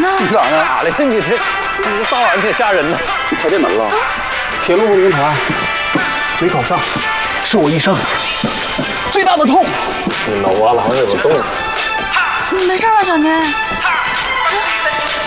呢？ 你咋呢？ 咋了呀？你这大晚上挺吓人的。 踩电门了。铁路运营团没考上，是我一生最大的痛。 你脑瓜囊有个洞。 你没事吧，小年？